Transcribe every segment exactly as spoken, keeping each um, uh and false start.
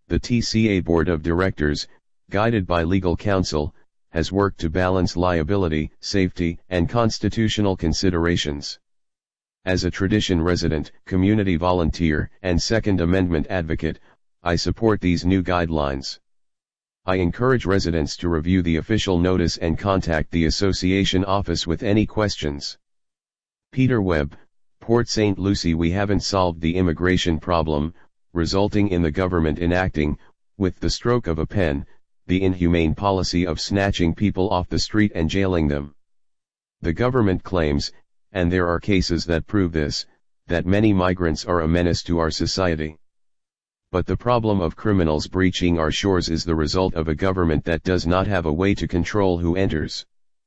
The T C A Board of Directors, guided by legal counsel, has worked to balance liability, safety, and constitutional considerations. As a tradition resident, community volunteer, and Second Amendment advocate, I support these new guidelines. I encourage residents to review the official notice and contact the association office with any questions. Peter Webb, Port Saint Lucie. We haven't solved the immigration problem, resulting in the government enacting, with the stroke of a pen, the inhumane policy of snatching people off the street and jailing them. The government claims, and there are cases that prove this, that many migrants are a menace to our society. But the problem of criminals breaching our shores is the result of a government that does not have a way to control who enters.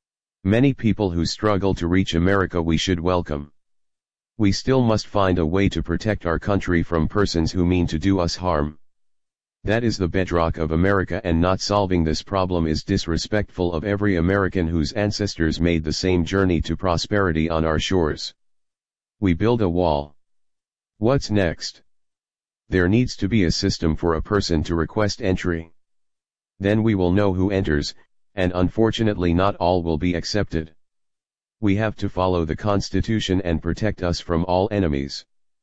Many people who struggle to reach America we should welcome. We still must find a way to protect our country from persons who mean to do us harm. That is the bedrock of America, and not solving this problem is disrespectful of every American whose ancestors made the same journey to prosperity on our shores. We build a wall. What's next? There needs to be a system for a person to request entry. Then we will know who enters, and unfortunately not all will be accepted. We have to follow the Constitution and protect us from all enemies.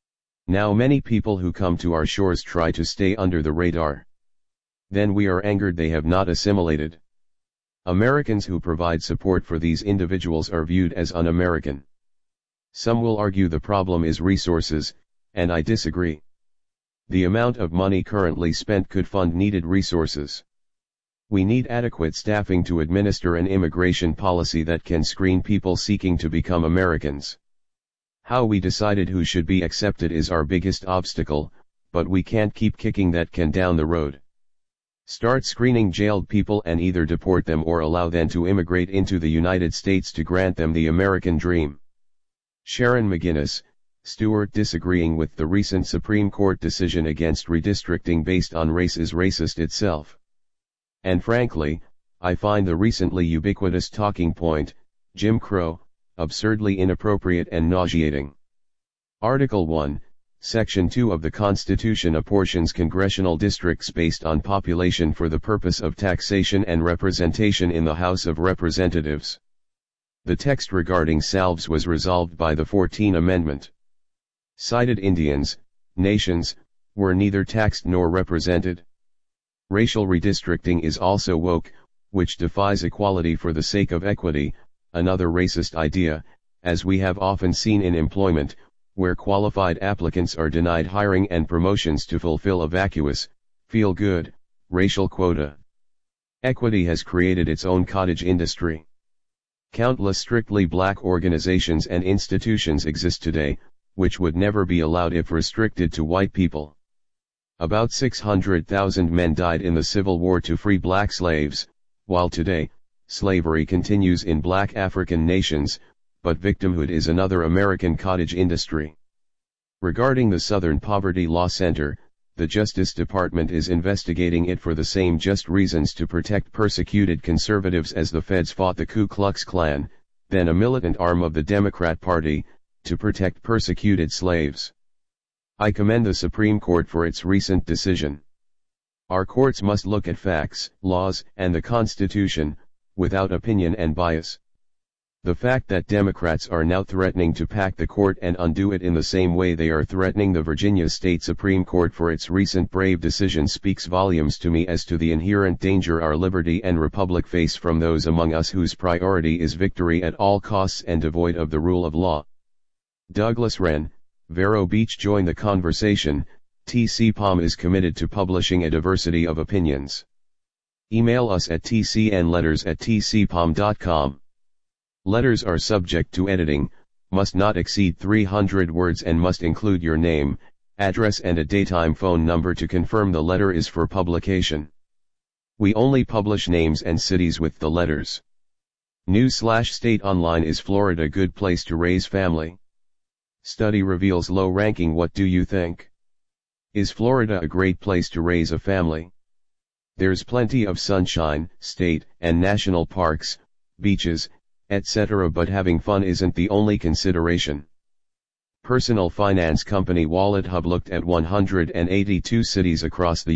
Now many people who come to our shores try to stay under the radar. Then we are angered they have not assimilated. Americans who provide support for these individuals are viewed as un-American. Some will argue the problem is resources, and I disagree. The amount of money currently spent could fund needed resources. We need adequate staffing to administer an immigration policy that can screen people seeking to become Americans. How we decided who should be accepted is our biggest obstacle, but we can't keep kicking that can down the road. Start screening jailed people and either deport them or allow them to immigrate into the United States to grant them the American dream. Sharon McGinnis, Stewart. Disagreeing with the recent Supreme Court decision against redistricting based on race is racist itself. And frankly, I find the recently ubiquitous talking point, Jim Crow, absurdly inappropriate and nauseating. Article one, Section two of the Constitution apportions congressional districts based on population for the purpose of taxation and representation in the House of Representatives. The text regarding salves was resolved by the fourteenth Amendment. Cited Indians, nations, were neither taxed nor represented. Racial redistricting is also woke, which defies equality for the sake of equity, another racist idea, as we have often seen in employment, where qualified applicants are denied hiring and promotions to fulfill a vacuous, feel-good, racial quota. Equity has created its own cottage industry. Countless strictly black organizations and institutions exist today, which would never be allowed if restricted to white people. About six hundred thousand men died in the Civil War to free black slaves, while today, slavery continues in black African nations, but victimhood is another American cottage industry. Regarding the Southern Poverty Law Center, the Justice Department is investigating it for the same just reasons to protect persecuted conservatives as the feds fought the Ku Klux Klan, then a militant arm of the Democrat Party, to protect persecuted slaves. I commend the Supreme Court for its recent decision. Our courts must look at facts, laws, and the Constitution, without opinion and bias. The fact that Democrats are now threatening to pack the court and undo it in the same way they are threatening the Virginia State Supreme Court for its recent brave decision speaks volumes to me as to the inherent danger our liberty and republic face from those among us whose priority is victory at all costs and devoid of the rule of law. Douglas Wren, Vero Beach. Join the conversation. T C P O M is committed to publishing a diversity of opinions. Email us at t c n letters at t c p o m dot com. Letters are subject to editing, must not exceed three hundred words and must include your name, address and a daytime phone number to confirm the letter is for publication. We only publish names and cities with the letters. News slash state online. Is Florida a good place to raise family? Study reveals low ranking. What do you think? Is Florida a great place to raise a family? There's plenty of sunshine, state and national parks, beaches, et cetera, but having fun isn't the only consideration. Personal finance company Wallet Hub looked at one hundred eighty-two cities across the